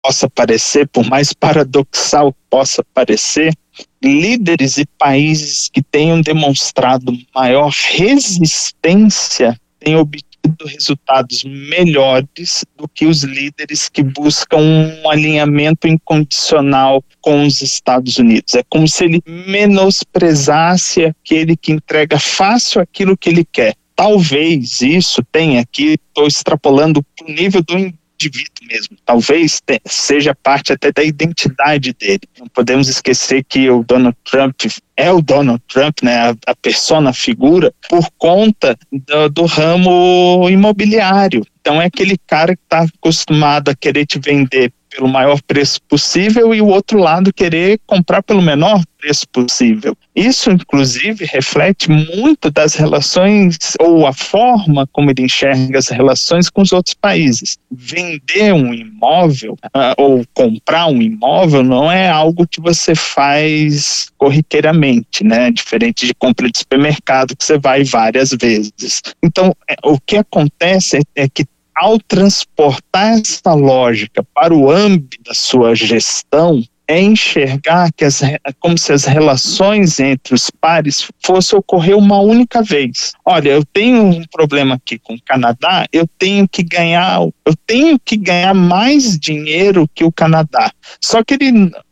possa parecer, por mais paradoxal que possa parecer, líderes e países que tenham demonstrado maior resistência têm obtido resultados melhores do que os líderes que buscam um alinhamento incondicional com os Estados Unidos. É como se ele menosprezasse aquele que entrega fácil aquilo que ele quer. Talvez isso tenha aqui, estou extrapolando para o nível do indivíduo mesmo, talvez seja parte até da identidade dele. Não podemos esquecer que o Donald Trump é o Donald Trump, né, a persona, a figura, por conta do ramo imobiliário. Então é aquele cara que está acostumado a querer te vender pelo maior preço possível e o outro lado querer comprar pelo menor preço possível. Isso, inclusive, reflete muito das relações ou a forma como ele enxerga as relações com os outros países. Vender um imóvel ou comprar um imóvel não é algo que você faz corriqueiramente, né? Diferente de compra de supermercado que você vai várias vezes. Então, o que acontece é que ao transportar essa lógica para o âmbito da sua gestão, é enxergar que como se as relações entre os pares fossem ocorrer uma única vez. Olha, eu tenho um problema aqui com o Canadá, eu tenho que ganhar mais dinheiro que o Canadá. Só que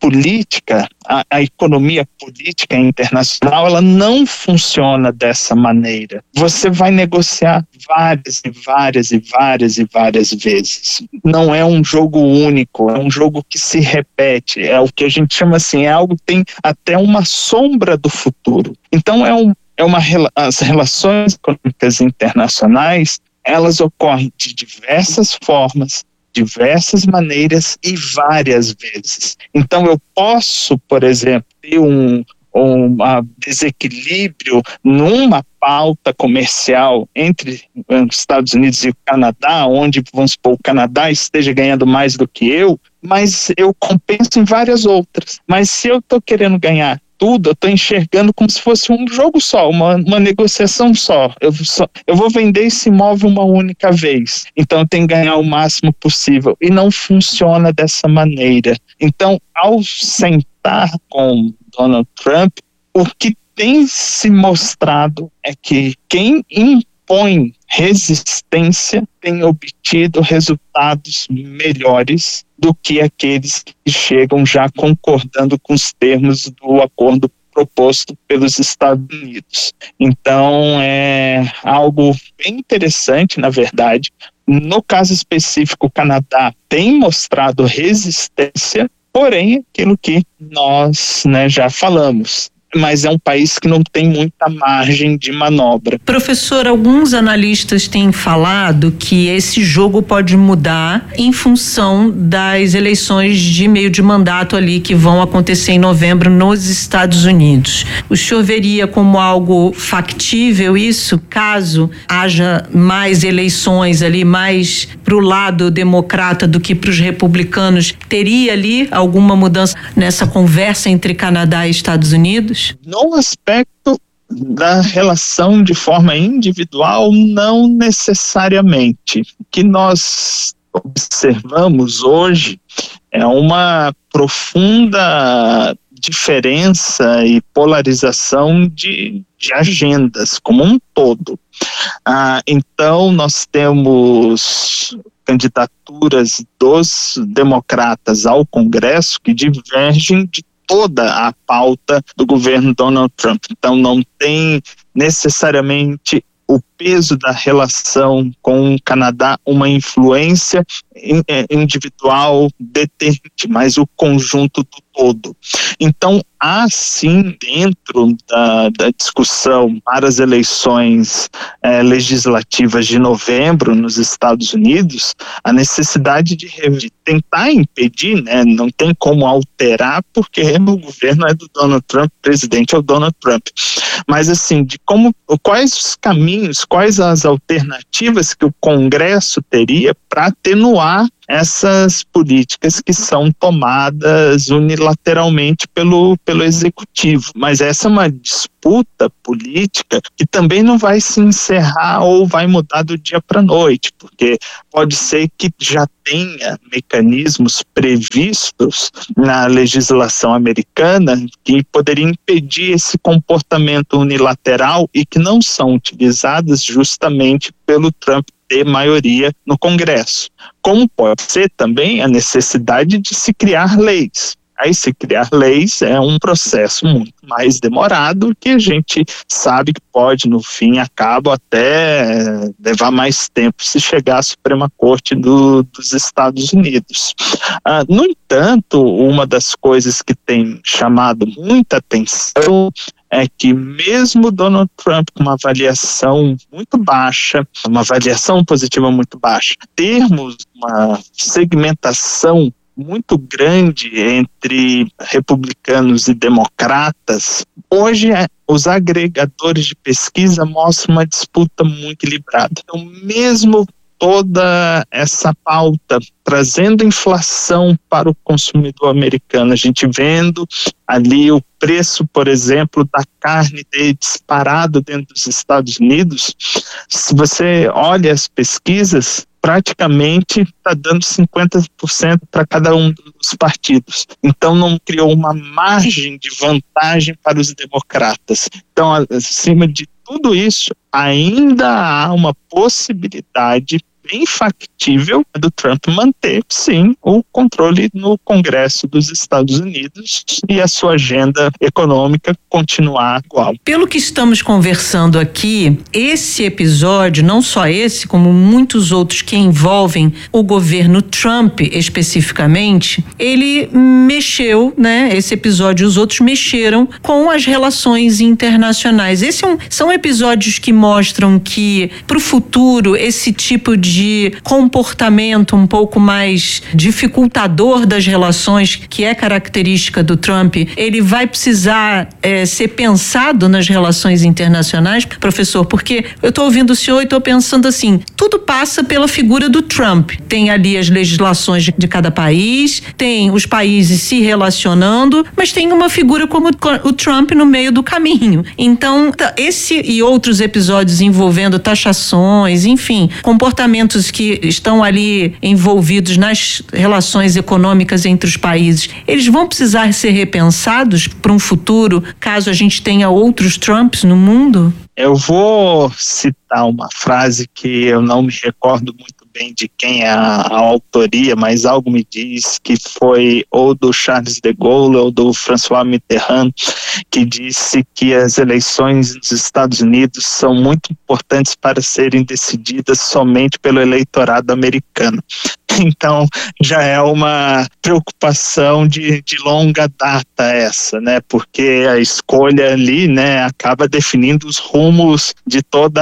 a economia política internacional, ela não funciona dessa maneira. Você vai negociar várias e várias e várias e várias vezes. Não é um jogo único, é um jogo que se repete, é o que a gente chama assim, é algo que tem até uma sombra do futuro. Então as relações econômicas internacionais, elas ocorrem de diversas formas, diversas maneiras e várias vezes. Então eu posso, por exemplo, ter um desequilíbrio numa pauta comercial entre os Estados Unidos e o Canadá, onde, vamos supor, o Canadá esteja ganhando mais do que eu, mas eu compenso em várias outras. Mas se eu estou querendo ganhar tudo, eu estou enxergando como se fosse um jogo só, uma negociação só. Eu vou vender esse imóvel uma única vez, então eu tenho que ganhar o máximo possível. E não funciona dessa maneira. Então, ao sentar com Donald Trump, o que tem se mostrado é que quem impõe resistência tem obtido resultados melhores do que aqueles que chegam já concordando com os termos do acordo proposto pelos Estados Unidos. Então, é algo bem interessante, na verdade. No caso específico, o Canadá tem mostrado resistência, porém, aquilo que nós, já falamos, mas é um país que não tem muita margem de manobra. Professor, alguns analistas têm falado que esse jogo pode mudar em função das eleições de meio de mandato ali que vão acontecer em novembro nos Estados Unidos. O senhor veria como algo factível isso, caso haja mais eleições ali, mais para o lado democrata do que para os republicanos? Teria ali alguma mudança nessa conversa entre Canadá e Estados Unidos? No aspecto da relação de forma individual, não necessariamente. O que nós observamos hoje é uma profunda diferença e polarização de agendas como um todo. Então, nós temos candidaturas dos democratas ao Congresso que divergem de toda a pauta do governo Donald Trump. Então não tem necessariamente o peso da relação com o Canadá uma influência individual determinante, mas o conjunto do todo. Então, há sim, dentro da discussão para as eleições legislativas de novembro nos Estados Unidos, a necessidade de tentar impedir, não tem como alterar, porque o governo é do Donald Trump, o presidente é o Donald Trump. Mas, assim, quais os caminhos, quais as alternativas que o Congresso teria para atenuar continuar essas políticas que são tomadas unilateralmente pelo executivo. Mas essa é uma disputa política que também não vai se encerrar ou vai mudar do dia para a noite, porque pode ser que já tenha mecanismos previstos na legislação americana que poderiam impedir esse comportamento unilateral e que não são utilizadas justamente pelo Trump ter maioria no Congresso. Como pode ser também a necessidade de se criar leis. Aí se criar leis é um processo muito mais demorado que a gente sabe que pode, no fim, acaba até levar mais tempo se chegar à Suprema Corte dos Estados Unidos. No entanto, uma das coisas que tem chamado muita atenção é que mesmo Donald Trump com uma avaliação muito baixa, uma avaliação positiva muito baixa, termos uma segmentação muito grande entre republicanos e democratas, hoje os agregadores de pesquisa mostram uma disputa muito equilibrada. Então, mesmo toda essa pauta trazendo inflação para o consumidor americano, a gente vendo ali o preço, por exemplo, da carne ter disparado dentro dos Estados Unidos, se você olha as pesquisas, praticamente está dando 50% para cada um dos partidos. Então não criou uma margem de vantagem para os democratas. Então, acima de tudo isso, ainda há uma possibilidade bem factível do Trump manter, sim, o controle no Congresso dos Estados Unidos e a sua agenda econômica continuar igual. Pelo que estamos conversando aqui, esse episódio, não só esse, como muitos outros que envolvem o governo Trump especificamente, ele mexeu, né? Esse episódio e os outros mexeram com as relações internacionais. São episódios que mostram que, para o futuro, esse tipo de comportamento um pouco mais dificultador das relações, que é característica do Trump, ele vai precisar ser pensado nas relações internacionais, professor, porque eu estou ouvindo o senhor e estou pensando assim, tudo passa pela figura do Trump. Tem ali as legislações de cada país, tem os países se relacionando, mas tem uma figura como o Trump no meio do caminho. Então, esse e outros episódios envolvendo taxações, enfim, comportamentos que estão ali envolvidos nas relações econômicas entre os países, eles vão precisar ser repensados para um futuro, caso a gente tenha outros Trumps no mundo? Eu vou citar uma frase que eu não me recordo muito bem de quem é a autoria, mas algo me diz que foi ou do Charles de Gaulle ou do François Mitterrand, que disse que as eleições nos Estados Unidos são muito importantes para serem decididas somente pelo eleitorado americano. Então, já é uma preocupação de longa data essa, né? Porque a escolha ali, né, acaba definindo os rumos de todas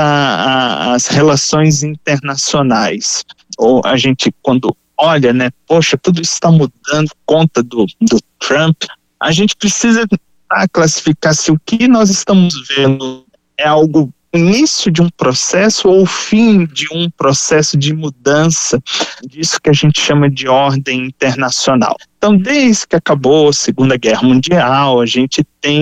as relações internacionais. Ou a gente, quando olha, né, poxa, tudo isso está mudando conta do Trump, a gente precisa classificar se o que nós estamos vendo é algo início de um processo ou fim de um processo de mudança disso que a gente chama de ordem internacional. Então, desde que acabou a Segunda Guerra Mundial, a gente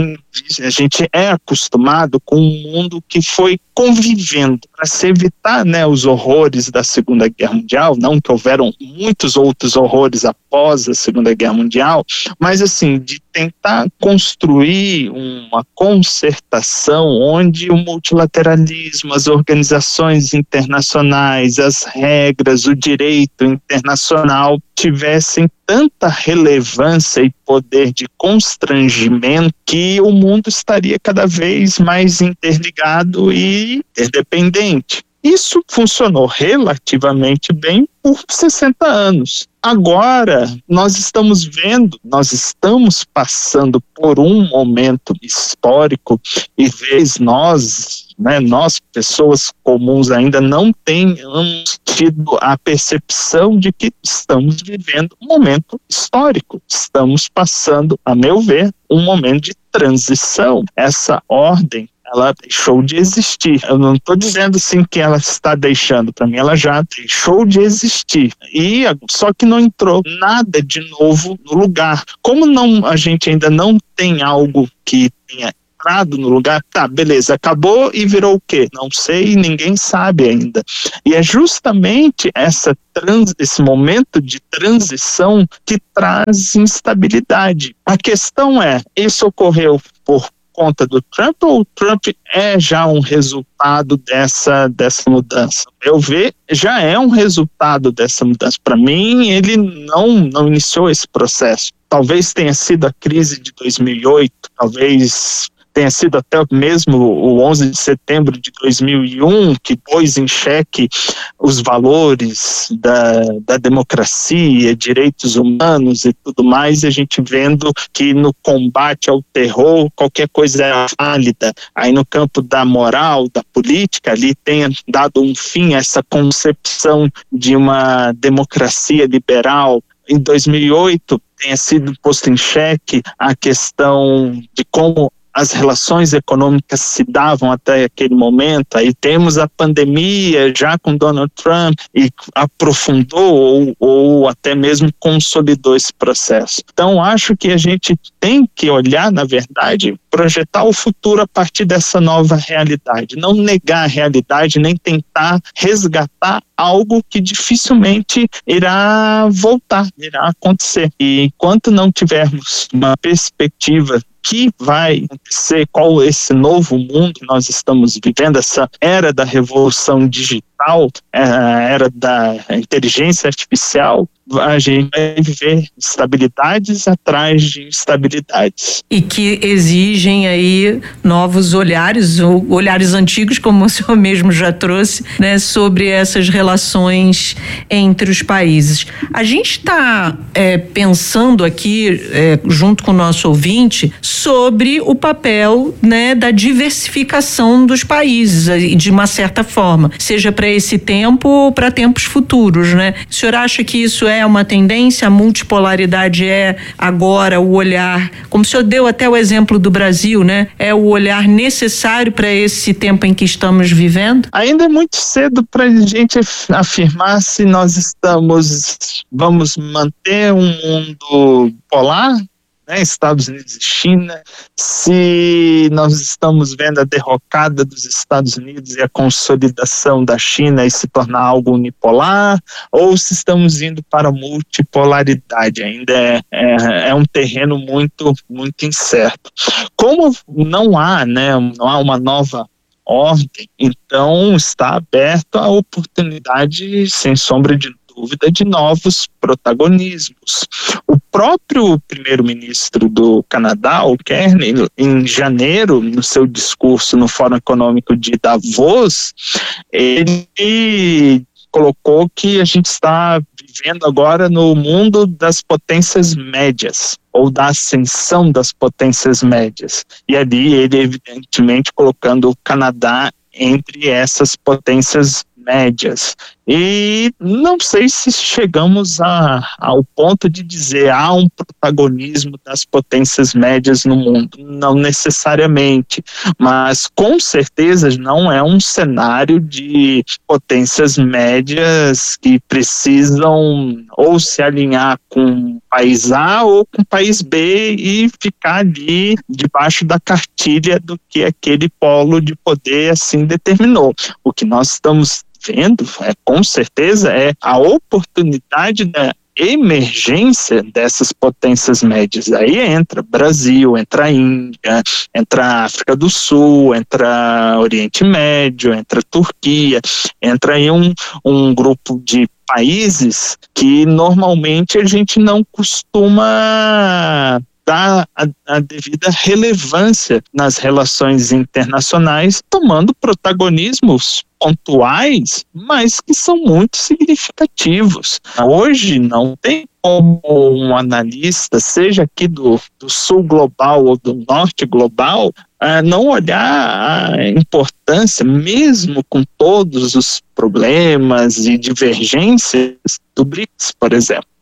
é acostumado com um mundo que foi convivendo para se evitar, né, os horrores da Segunda Guerra Mundial, não que houveram muitos outros horrores após a Segunda Guerra Mundial, mas assim, de tentar construir uma concertação onde o multilateralismo, as organizações internacionais, as regras, o direito internacional tivessem tanta relevância e poder de constrangimento que o mundo estaria cada vez mais interligado e interdependente. Isso funcionou relativamente bem por 60 anos. Agora, nós estamos passando por um momento histórico e nós, pessoas comuns, ainda não tenhamos tido a percepção de que estamos vivendo um momento histórico. Estamos passando, a meu ver, um momento de transição. Essa ordem ela deixou de existir. Eu não estou dizendo assim que ela está deixando, para mim ela já deixou de existir. Só que não entrou nada de novo no lugar. Como a gente ainda não tem algo que tenha entrado no lugar, tá, beleza, acabou e virou o quê? Não sei, ninguém sabe ainda. E é justamente esse momento de transição que traz instabilidade. A questão é, isso ocorreu por conta do Trump ou o Trump é já um resultado dessa mudança? Eu vejo, já é um resultado dessa mudança. Para mim, ele não iniciou esse processo. Talvez tenha sido a crise de 2008, talvez tenha sido até mesmo o 11 de setembro de 2001, que pôs em xeque os valores da democracia, direitos humanos e tudo mais, e a gente vendo que no combate ao terror qualquer coisa é válida. Aí no campo da moral, da política, ali tenha dado um fim a essa concepção de uma democracia liberal. Em 2008 tenha sido posto em xeque a questão de como as relações econômicas se davam até aquele momento. Aí temos a pandemia já com Donald Trump e aprofundou ou até mesmo consolidou esse processo. Então acho que a gente tem que olhar, na verdade, projetar o futuro a partir dessa nova realidade, não negar a realidade, nem tentar resgatar algo que dificilmente irá voltar, irá acontecer. E enquanto não tivermos uma perspectiva que vai acontecer, qual esse novo mundo que nós estamos vivendo, essa era da revolução digital, era da inteligência artificial, a gente vai viver instabilidades atrás de instabilidades. E que exigem aí novos olhares, ou olhares antigos, como o senhor mesmo já trouxe, né, sobre essas relações entre os países. A gente está pensando aqui, junto com o nosso ouvinte, sobre o papel, né, da diversificação dos países, de uma certa forma, seja para esse tempo ou para tempos futuros, né? O senhor acha que isso é uma tendência? A multipolaridade é agora o olhar, como o senhor deu até o exemplo do Brasil, né? É o olhar necessário para esse tempo em que estamos vivendo? Ainda é muito cedo para a gente afirmar se nós vamos manter um mundo polar, né, Estados Unidos e China, se nós estamos vendo a derrocada dos Estados Unidos e a consolidação da China e se tornar algo unipolar, ou se estamos indo para a multipolaridade. Ainda é um terreno muito, muito incerto. Como não há uma nova ordem, então está aberta a oportunidade, sem sombra de dúvida, de novos protagonismos. O próprio primeiro-ministro do Canadá, o Carney, em janeiro, no seu discurso no Fórum Econômico de Davos, ele colocou que a gente está vivendo agora no mundo das potências médias, ou da ascensão das potências médias. E ali ele, evidentemente, colocando o Canadá entre essas potências médias. E não sei se chegamos ao ponto de dizer há um protagonismo das potências médias no mundo. Não necessariamente, mas com certeza não é um cenário de potências médias que precisam ou se alinhar com o país A ou com o país B e ficar ali debaixo da cartilha do que aquele polo de poder assim determinou. O que nós estamos vendo, com certeza, é a oportunidade da emergência dessas potências médias. Aí entra Brasil, entra a Índia, entra a África do Sul, entra Oriente Médio, entra a Turquia, entra aí um grupo de países que normalmente a gente não costuma dar a devida relevância nas relações internacionais, tomando protagonismos pontuais, mas que são muito significativos. Hoje não tem como um analista, seja aqui do sul global ou do norte global, não olhar a importância, mesmo com todos os problemas e divergências do BRICS, por exemplo.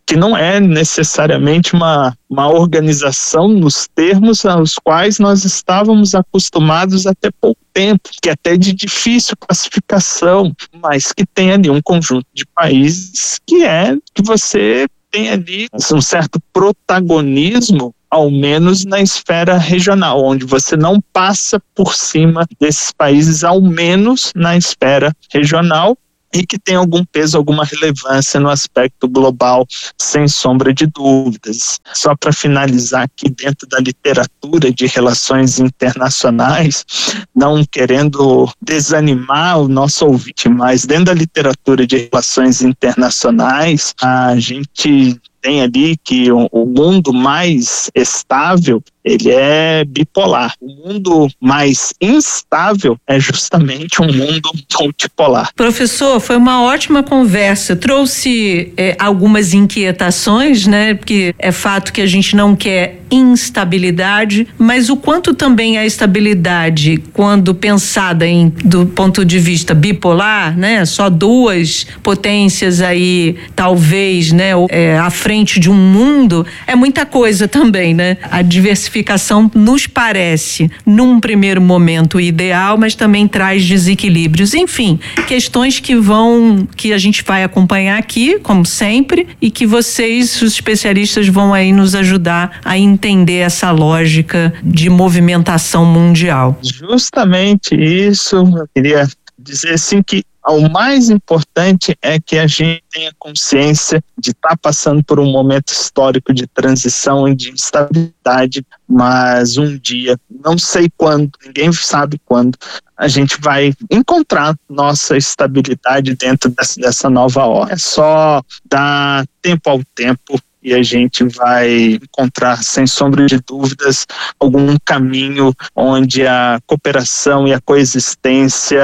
que não é necessariamente uma organização nos termos aos quais nós estávamos acostumados até pouco tempo, que é até de difícil classificação, mas que tem ali um conjunto de países que você tem ali um certo protagonismo, ao menos na esfera regional, onde você não passa por cima desses países, ao menos na esfera regional, e que tem algum peso, alguma relevância no aspecto global, sem sombra de dúvidas. Só para finalizar aqui, dentro da literatura de relações internacionais, não querendo desanimar o nosso ouvinte, mas dentro da literatura de relações internacionais, a gente tem ali que o mundo mais estável, ele é bipolar. O mundo mais instável é justamente um mundo multipolar. Professor, foi uma ótima conversa. Trouxe algumas inquietações, né? Porque é fato que a gente não quer instabilidade, mas o quanto também a estabilidade, quando pensada do ponto de vista bipolar, né? Só duas potências aí, talvez, né? À frente de um mundo, é muita coisa também, né? A diversificação nos parece, num primeiro momento, ideal, mas também traz desequilíbrios. Enfim, questões que a gente vai acompanhar aqui, como sempre, e que vocês, os especialistas, vão aí nos ajudar a entender essa lógica de movimentação mundial. Justamente isso, eu queria dizer assim que o mais importante é que a gente tenha consciência de estar passando por um momento histórico de transição e de instabilidade, mas um dia, não sei quando, ninguém sabe quando, a gente vai encontrar nossa estabilidade dentro dessa nova ordem. É só dar tempo ao tempo e a gente vai encontrar, sem sombra de dúvidas, algum caminho onde a cooperação e a coexistência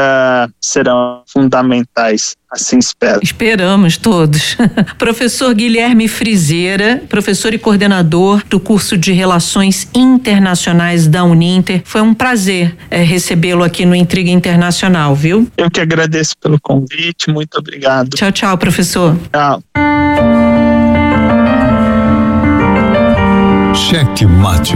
serão fundamentais. Assim espero. Esperamos todos. Professor Guilherme Frizeira, professor e coordenador do curso de Relações Internacionais da Uninter. Foi um prazer recebê-lo aqui no Intriga Internacional, viu? Eu que agradeço pelo convite, muito obrigado. Tchau, tchau, professor. Tchau. Cheque Mate.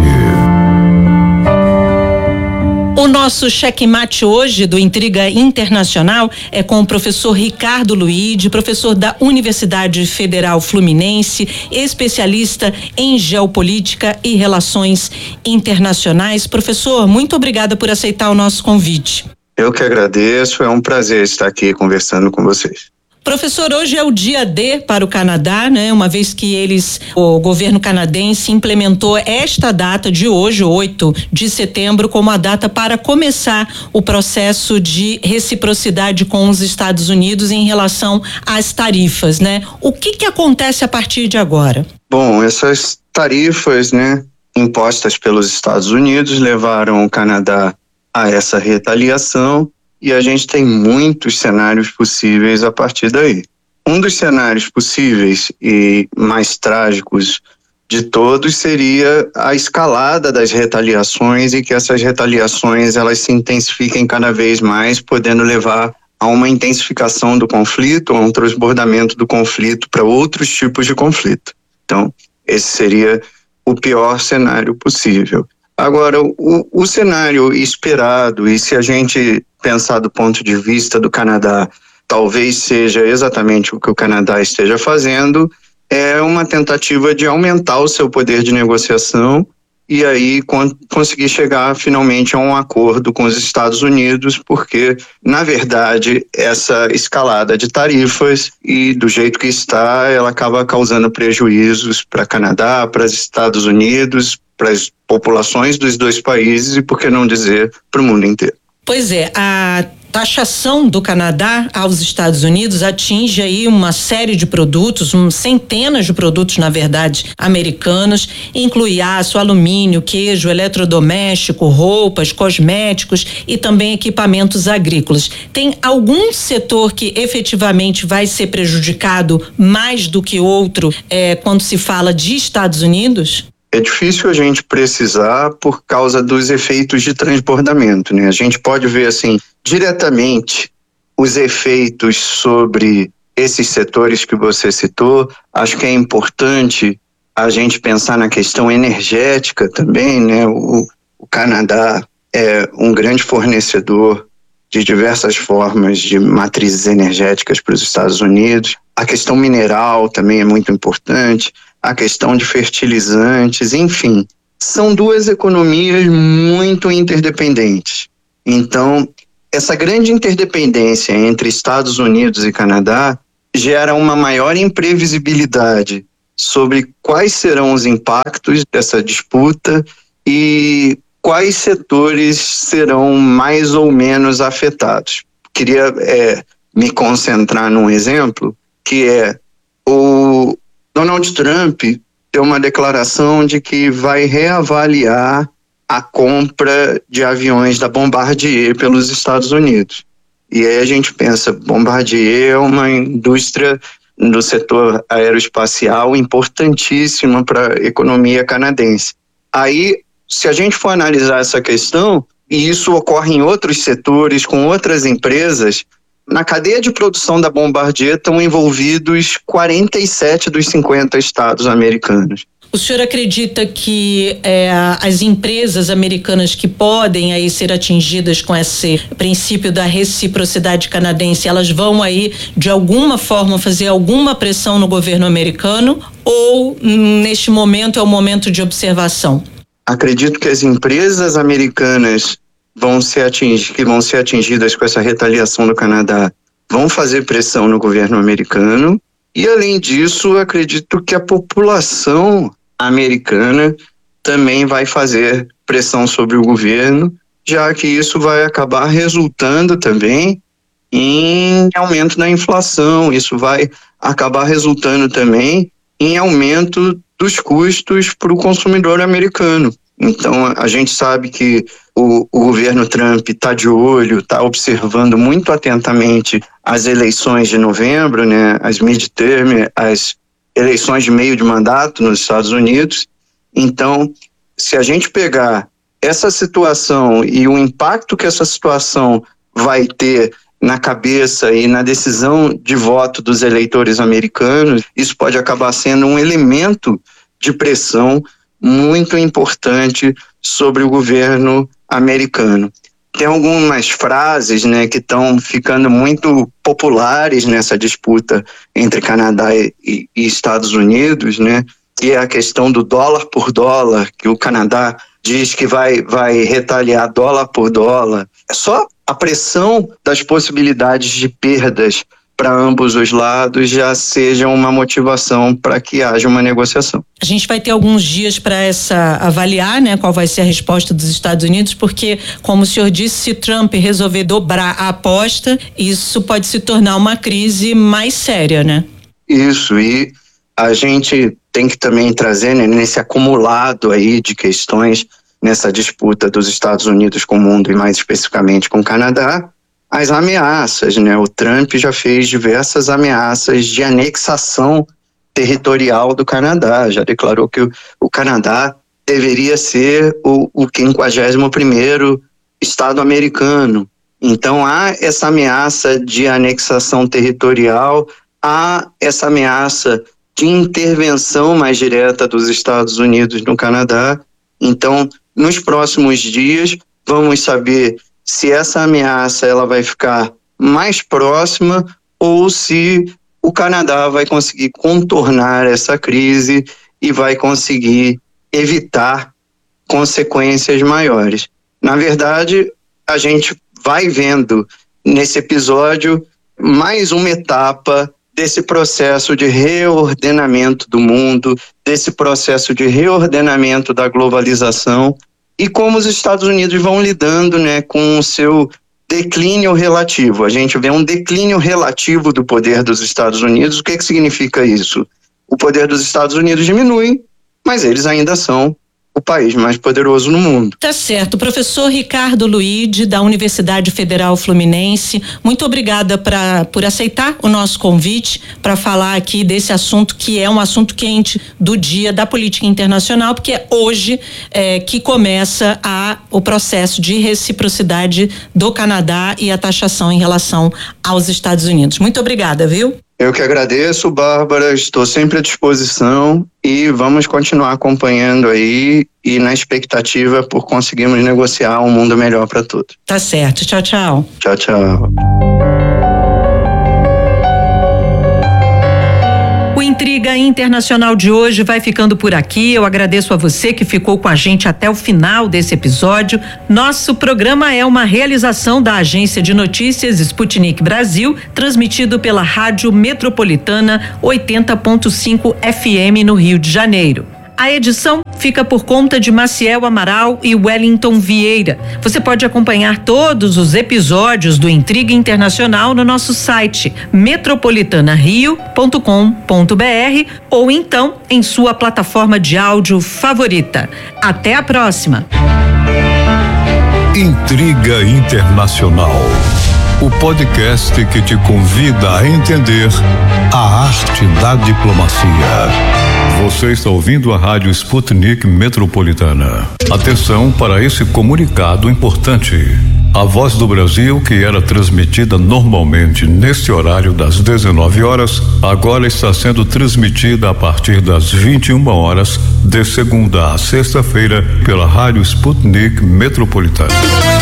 O nosso checkmate hoje do Intriga Internacional é com o professor Ricardo Luide, professor da Universidade Federal Fluminense, especialista em geopolítica e relações internacionais. Professor, muito obrigada por aceitar o nosso convite. Eu que agradeço, é um prazer estar aqui conversando com vocês. Professor, hoje é o dia D para o Canadá, né? Uma vez que o governo canadense implementou esta data de hoje, 8 de setembro, como a data para começar o processo de reciprocidade com os Estados Unidos em relação às tarifas, né? O que acontece a partir de agora? Bom, essas tarifas, né, impostas pelos Estados Unidos levaram o Canadá a essa retaliação. E a gente tem muitos cenários possíveis a partir daí. Um dos cenários possíveis e mais trágicos de todos seria a escalada das retaliações e que essas retaliações elas se intensifiquem cada vez mais, podendo levar a uma intensificação do conflito, a um transbordamento do conflito para outros tipos de conflito. Então, esse seria o pior cenário possível. Agora, o cenário esperado, e se a gente pensar do ponto de vista do Canadá, talvez seja exatamente o que o Canadá esteja fazendo, é uma tentativa de aumentar o seu poder de negociação e aí conseguir chegar finalmente a um acordo com os Estados Unidos, porque, na verdade, essa escalada de tarifas e do jeito que está, ela acaba causando prejuízos para o Canadá, para os Estados Unidos, para as populações dos dois países e, por que não dizer, para o mundo inteiro. Pois é, a taxação do Canadá aos Estados Unidos atinge aí uma série de produtos, centenas de produtos, na verdade, americanos, inclui aço, alumínio, queijo, eletrodoméstico, roupas, cosméticos e também equipamentos agrícolas. Tem algum setor que efetivamente vai ser prejudicado mais do que outro quando se fala de Estados Unidos? É difícil a gente precisar por causa dos efeitos de transbordamento, né? A gente pode ver, assim, diretamente os efeitos sobre esses setores que você citou. Acho que é importante a gente pensar na questão energética também, né? O Canadá é um grande fornecedor de diversas formas de matrizes energéticas para os Estados Unidos. A questão mineral também é muito importante, a questão de fertilizantes, enfim. São duas economias muito interdependentes. Então, essa grande interdependência entre Estados Unidos e Canadá gera uma maior imprevisibilidade sobre quais serão os impactos dessa disputa e quais setores serão mais ou menos afetados. Queria me concentrar num exemplo, que é o Donald Trump deu uma declaração de que vai reavaliar a compra de aviões da Bombardier pelos Estados Unidos. E aí a gente pensa, Bombardier é uma indústria do setor aeroespacial importantíssima para a economia canadense. Aí, se a gente for analisar essa questão, e isso ocorre em outros setores, com outras empresas, na cadeia de produção da Bombardier estão envolvidos 47 dos 50 estados americanos. O senhor acredita que as empresas americanas que podem aí ser atingidas com esse princípio da reciprocidade canadense, elas vão aí de alguma forma fazer alguma pressão no governo americano, ou neste momento é um momento de observação? Acredito que as empresas americanas que vão ser atingidas com essa retaliação do Canadá vão fazer pressão no governo americano, e além disso acredito que a população americana também vai fazer pressão sobre o governo, já que isso vai acabar resultando também em aumento da inflação, isso vai acabar resultando também em aumento dos custos para o consumidor americano. Então a gente sabe que o governo Trump está de olho, está observando muito atentamente as eleições de novembro, né, as midterm, as eleições de meio de mandato nos Estados Unidos. Então, se a gente pegar essa situação e o impacto que essa situação vai ter na cabeça e na decisão de voto dos eleitores americanos, isso pode acabar sendo um elemento de pressão muito importante sobre o governo americano. Tem algumas frases, né, que estão ficando muito populares nessa disputa entre Canadá e Estados Unidos, né, que é a questão do dólar por dólar, que o Canadá diz que vai retaliar dólar por dólar. É só a pressão das possibilidades de perdas para ambos os lados já seja uma motivação para que haja uma negociação. A gente vai ter alguns dias para avaliar, né, qual vai ser a resposta dos Estados Unidos, porque, como o senhor disse, se Trump resolver dobrar a aposta, isso pode se tornar uma crise mais séria, né? Isso, e a gente tem que também trazer, né, nesse acumulado aí de questões nessa disputa dos Estados Unidos com o mundo e mais especificamente com o Canadá, as ameaças, né? O Trump já fez diversas ameaças de anexação territorial do Canadá, já declarou que o Canadá deveria ser o 51º estado americano. Então há essa ameaça de anexação territorial, há essa ameaça de intervenção mais direta dos Estados Unidos no Canadá. Então, nos próximos dias, vamos saber se essa ameaça ela vai ficar mais próxima ou se o Canadá vai conseguir contornar essa crise e vai conseguir evitar consequências maiores. Na verdade, a gente vai vendo nesse episódio mais uma etapa desse processo de reordenamento do mundo, desse processo de reordenamento da globalização, e como os Estados Unidos vão lidando, né, com o seu declínio relativo. A gente vê um declínio relativo do poder dos Estados Unidos. O que significa isso? O poder dos Estados Unidos diminui, mas eles ainda são o país mais poderoso no mundo. Tá certo. Professor Ricardo Luide, da Universidade Federal Fluminense, muito obrigada por aceitar o nosso convite para falar aqui desse assunto que é um assunto quente do dia da política internacional, porque é hoje que começa o processo de reciprocidade do Canadá e a taxação em relação aos Estados Unidos. Muito obrigada, viu? Eu que agradeço, Bárbara, estou sempre à disposição e vamos continuar acompanhando aí e na expectativa por conseguirmos negociar um mundo melhor para todos. Tá certo, tchau, tchau. Tchau, tchau. O Intriga Internacional de hoje vai ficando por aqui. Eu agradeço a você que ficou com a gente até o final desse episódio. Nosso programa é uma realização da Agência de Notícias Sputnik Brasil, transmitido pela Rádio Metropolitana 80.5 FM no Rio de Janeiro. A edição fica por conta de Maciel Amaral e Wellington Vieira. Você pode acompanhar todos os episódios do Intriga Internacional no nosso site metropolitanario.com.br ou então em sua plataforma de áudio favorita. Até a próxima. Intriga Internacional, o podcast que te convida a entender a arte da diplomacia. Você está ouvindo a Rádio Sputnik Metropolitana. Atenção para esse comunicado importante. A Voz do Brasil, que era transmitida normalmente neste horário das 19 horas, agora está sendo transmitida a partir das 21 horas, de segunda a sexta-feira, pela Rádio Sputnik Metropolitana.